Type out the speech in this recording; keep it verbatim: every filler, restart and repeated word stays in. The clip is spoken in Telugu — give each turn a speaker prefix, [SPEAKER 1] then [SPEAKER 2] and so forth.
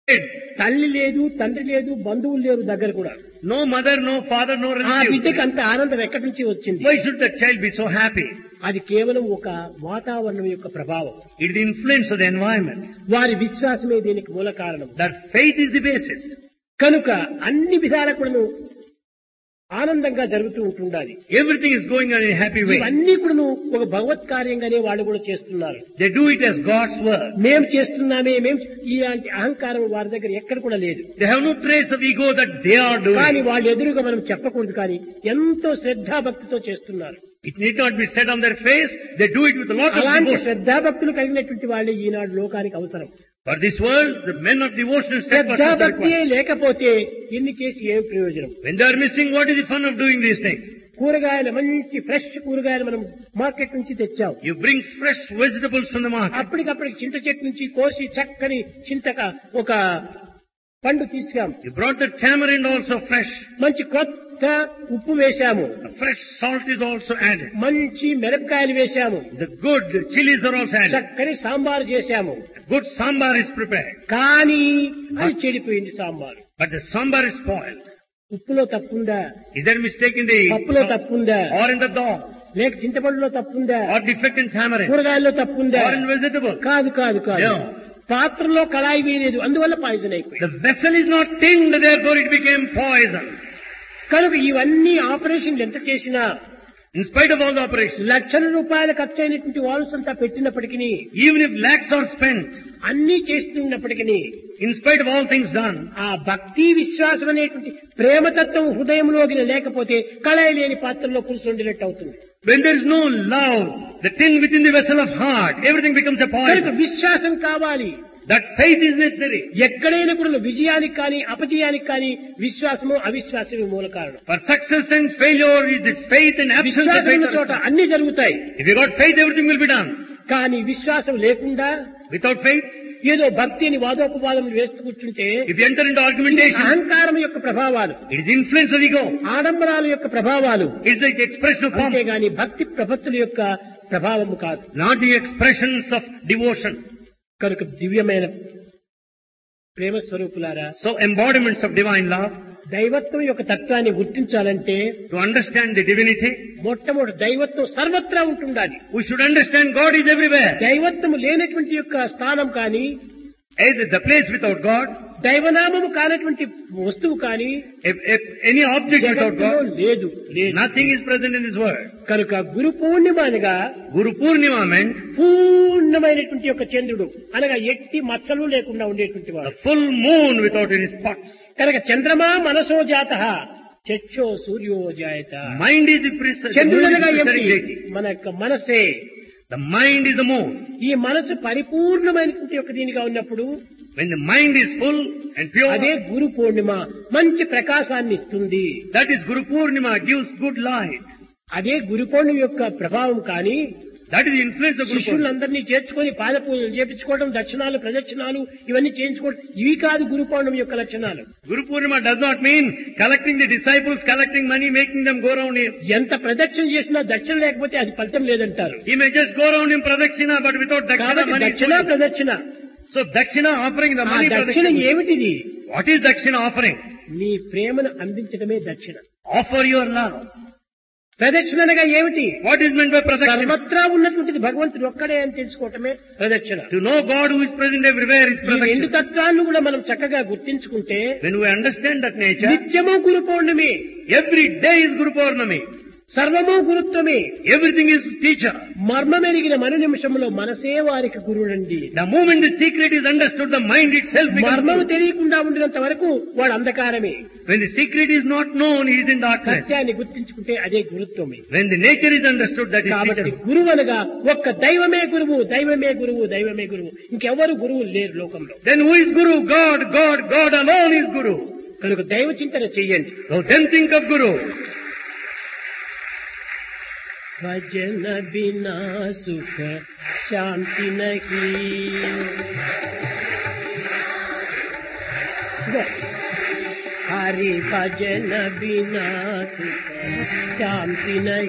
[SPEAKER 1] తల్లి లేదు, తండ్రి లేదు, బంధువులు లేరు దగ్గర కూడా.
[SPEAKER 2] No mother, no father, no
[SPEAKER 1] ఆ
[SPEAKER 2] relative.
[SPEAKER 1] బిడ్డకి అంత ఆనందం ఎక్కడి నుంచి వచ్చింది?
[SPEAKER 2] Why should that child be so happy?
[SPEAKER 1] అది కేవలం ఒక వాతావరణం యొక్క ప్రభావం.
[SPEAKER 2] It is the influence of the environment.
[SPEAKER 1] వారి విశ్వాసమే దీనికి మూల కారణం.
[SPEAKER 2] That faith is the basis.
[SPEAKER 1] కనుక అన్ని విధాల కూడాను ఆనందంగా జరుగుతూ ఉంటుండాలి.
[SPEAKER 2] Everything is going on in a happy way.
[SPEAKER 1] ఇవన్నీ కూడాను ఒక భగవత్ కార్యంగానే వాళ్ళు కూడా చేస్తున్నారు.
[SPEAKER 2] They do it as God's work.
[SPEAKER 1] మేం చేస్తున్నామే, మేం ఇలాంటి అహంకారం వారి దగ్గర ఎక్కడ కూడా లేదు.
[SPEAKER 2] They have no trace of ego that they are
[SPEAKER 1] కానీ
[SPEAKER 2] doing.
[SPEAKER 1] వాళ్ళు ఎదురుగా మనం చెప్పకూడదు, కానీ ఎంతో శ్రద్ధాభక్తితో చేస్తున్నారు.
[SPEAKER 2] It need not be said on their face. They do it with a lot of
[SPEAKER 1] అలాంటి
[SPEAKER 2] devotion.
[SPEAKER 1] శ్రద్ధాభక్తులు కలిగినటువంటి వాళ్ళే ఈనాడు లోకానికి అవసరం.
[SPEAKER 2] For this world, the men of devotion and steadfastness are
[SPEAKER 1] శ్రద్ధాభక్తియే
[SPEAKER 2] required.
[SPEAKER 1] లేకపోతే ఎన్ని చేసి ఏం ప్రయోజనం?
[SPEAKER 2] When they are missing, what is the fun of doing these things?
[SPEAKER 1] కూరగాయలు మంచి ఫ్రెష్ కూరగాయలు మనం మార్కెట్ నుంచి తెచ్చాం.
[SPEAKER 2] You bring fresh vegetables from the market.
[SPEAKER 1] అప్పటికప్పటికి చింత చెట్టు నుంచి కోసి చక్కని చింతక ఒక పండు తీసుకాం.
[SPEAKER 2] You brought the tamarind also fresh.
[SPEAKER 1] మంచి కొత్త ఉప్పు వేశాము.
[SPEAKER 2] The fresh salt is also added.
[SPEAKER 1] మంచి మిరపకాయలు వేశాము.
[SPEAKER 2] The good chilies are also added.
[SPEAKER 1] చక్కని సాంబారు చేశాము.
[SPEAKER 2] Good sambar is prepared.
[SPEAKER 1] కానీ అది చెడిపోయింది sambar.
[SPEAKER 2] But the sambar is spoiled.
[SPEAKER 1] ఉప్పులో తప్పుందా?
[SPEAKER 2] Is there mistake in the
[SPEAKER 1] పప్పులో తప్పుందా?
[SPEAKER 2] or in the dal?
[SPEAKER 1] లేక చింతపండులో తప్పుందా?
[SPEAKER 2] Or defect in tamarind?
[SPEAKER 1] కూరగాయల్లో తప్పుందా?
[SPEAKER 2] Or in vegetable?
[SPEAKER 1] కాదు కాదు కాదు.
[SPEAKER 2] No.
[SPEAKER 1] పాత్రలో కళాయి వేయలేదు, అందువల్ల పాయిజన్ అయిపోయింది.
[SPEAKER 2] The vessel is not tinged, therefore it became poison.
[SPEAKER 1] కనుక ఇవన్నీ ఆపరేషన్లు ఎంత చేసినా,
[SPEAKER 2] In spite of all the operations,
[SPEAKER 1] లక్షల రూపాయల ఖర్చు అయినటువంటి వాల్స్ అంతా పెట్టినప్పటికీ,
[SPEAKER 2] even if lakhs are spent,
[SPEAKER 1] అన్ని చేస్తున్నప్పటికీ,
[SPEAKER 2] in spite of all things done,
[SPEAKER 1] ఆ భక్తి విశ్వాసం అనేటువంటి ప్రేమతత్వం హృదయంలోకి లేకపోతే కళాయి లేని పాత్రలో కూర్చుండినట్టు అవుతుంది.
[SPEAKER 2] when there is no love, the tin within the vessel of heart, everything becomes a
[SPEAKER 1] కనుక
[SPEAKER 2] poison.
[SPEAKER 1] విశ్వాసం కావాలి.
[SPEAKER 2] That faith is necessary.
[SPEAKER 1] ఎక్కడైనా కూడా విజయానికి కానీ అపజయానికి కానీ విశ్వాసము అవిశ్వాసమే మూల కారణం.
[SPEAKER 2] For success and failure is the faith and absence of
[SPEAKER 1] విశ్వాసం ఉన్న
[SPEAKER 2] faith.
[SPEAKER 1] చోట అన్ని జరుగుతాయి.
[SPEAKER 2] If you got faith, everything will be done.
[SPEAKER 1] కానీ విశ్వాసం లేకుండా
[SPEAKER 2] Without faith,
[SPEAKER 1] ఏదో భక్తి అని వాదోపవాదం వేస్తూ కూర్చుంటే
[SPEAKER 2] if you enter into argumentation,
[SPEAKER 1] అహంకారం యొక్క ప్రభావాలు,
[SPEAKER 2] it is the influence of ego.
[SPEAKER 1] ఆడంబరాల యొక్క ప్రభావాలు,
[SPEAKER 2] It is the expression of pomp,
[SPEAKER 1] అంతేగాని భక్తి ప్రపత్తుల యొక్క ప్రభావము కాదు.
[SPEAKER 2] not the expressions of devotion.
[SPEAKER 1] కనుక దివ్యమైన ప్రేమ స్వరూపులారా,
[SPEAKER 2] So embodiments of divine love,
[SPEAKER 1] దైవత్వం యొక్క తత్వాన్ని గుర్తించాలంటే
[SPEAKER 2] to understand the divinity,
[SPEAKER 1] మొట్టమొదటి దైవత్వం సర్వత్రా ఉంటుండాలి.
[SPEAKER 2] we should understand God is everywhere.
[SPEAKER 1] దైవత్వం లేనటువంటి యొక్క స్థానం కానీ,
[SPEAKER 2] Either the place without God,
[SPEAKER 1] దైవనామము కానటువంటి వస్తువు కానీ
[SPEAKER 2] if, if any object without
[SPEAKER 1] జగత్తులో
[SPEAKER 2] God,
[SPEAKER 1] లేదు లేదు.
[SPEAKER 2] nothing is present in this world.
[SPEAKER 1] కనుక గురు పూర్ణిమ అనగా
[SPEAKER 2] Guru Purnima meant
[SPEAKER 1] పూర్ణమైనటువంటి యొక్క చంద్రుడు అనగా ఎట్టి మచ్చలు లేకుండా ఉండేటువంటి
[SPEAKER 2] a
[SPEAKER 1] వాడు.
[SPEAKER 2] full moon without any spots.
[SPEAKER 1] కనుక చంద్రమా మనసో జాత చక్షో సూర్యో జాయత.
[SPEAKER 2] Mind is the precise, the
[SPEAKER 1] చంద్రుడు
[SPEAKER 2] moon is
[SPEAKER 1] అనగా
[SPEAKER 2] the
[SPEAKER 1] ఏమిటి?
[SPEAKER 2] precise deity.
[SPEAKER 1] మన యొక్క మనసే.
[SPEAKER 2] The mind is the moon.
[SPEAKER 1] ఈ మనసు పరిపూర్ణమైనటువంటి యొక్క దీనిగా ఉన్నప్పుడు
[SPEAKER 2] When the mind is full and pure,
[SPEAKER 1] అదే గురు పూర్ణిమ మంచి ప్రకాశాన్ని ఇస్తుంది.
[SPEAKER 2] that is Guru Purnima, gives good light.
[SPEAKER 1] అదే గురు పూర్ణిమ యొక్క ప్రభావం. కానీ
[SPEAKER 2] That is the influence of Guru Purnima.
[SPEAKER 1] శిష్యులందరినీ చేర్చుకొని పాద పూజలు చేపించుకోవడం, దక్షిణాలు ప్రదక్షిణాలు ఇవన్నీ చేయించుకోవడం, ఇవి కాదు గురు పౌర్ణమి యొక్క లక్షణాలు.
[SPEAKER 2] Guru Purnima does not mean collecting the disciples, collecting money, making them go around him.
[SPEAKER 1] ఎంత ప్రదక్షిణ చేసినా దక్షిణ లేకపోతే అది ఫలితం లేదంటారు.
[SPEAKER 2] He may just go around in pradakshina, but without dakshina
[SPEAKER 1] కాబట్టి
[SPEAKER 2] money.
[SPEAKER 1] దక్షిణ ప్రదక్షిణ.
[SPEAKER 2] So dakshina offering the
[SPEAKER 1] ఆ
[SPEAKER 2] money
[SPEAKER 1] దక్షిణ
[SPEAKER 2] pradakshina.
[SPEAKER 1] ఏమిటిది?
[SPEAKER 2] What is dakshina offering?
[SPEAKER 1] నీ ప్రేమను అందించడమే దక్షిణ.
[SPEAKER 2] Offer your love.
[SPEAKER 1] ప్రదక్షిణ అనగా ఏమిటి?
[SPEAKER 2] What is meant by pradakshina?
[SPEAKER 1] సర్వత్రా ఉన్నటువంటిది భగవంతుడు ఒక్కడే అని తెలుసుకోవటమే ప్రదక్షిణ.
[SPEAKER 2] To know God who is present everywhere is
[SPEAKER 1] ఈ రెండు
[SPEAKER 2] pradakshina.
[SPEAKER 1] తత్వాలను కూడా మనం చక్కగా గుర్తించుకుంటే
[SPEAKER 2] When we understand that nature,
[SPEAKER 1] నిత్యము గురు పౌర్ణమి,
[SPEAKER 2] every day is Guru Purnami.
[SPEAKER 1] సర్వము గురుత్వమే.
[SPEAKER 2] Everything is teacher.
[SPEAKER 1] మర్మమెరిగిన మరు నిమిషంలో మనసే వారికి గురుడండి.
[SPEAKER 2] The moment the secret is understood, the mind itself becomes
[SPEAKER 1] మర్మము
[SPEAKER 2] Guru.
[SPEAKER 1] తెలియకుండా ఉండినంత వరకు వాడు అంధకారమే.
[SPEAKER 2] When the secret is not known, he is in darkness.
[SPEAKER 1] సత్యాన్ని గుర్తించుకుంటే అదే గురుత్వమే.
[SPEAKER 2] When the nature is understood, that is
[SPEAKER 1] కాబట్టి
[SPEAKER 2] teacher.
[SPEAKER 1] గురువు అనగా ఒక్క దైవమే గురువు, దైవమే గురువు, దైవమే గురువు. ఇంకెవరు గురువులు లేరు లోకంలో.
[SPEAKER 2] Then who is Guru? God, God, God alone is Guru.
[SPEAKER 1] కనుక దైవ చింతన చెయ్యండి.
[SPEAKER 2] So then think of Guru.
[SPEAKER 1] భజన బినా సుఖ శాంతి నహీ. హరి భజన బినా సుఖ శాంతి నహీ.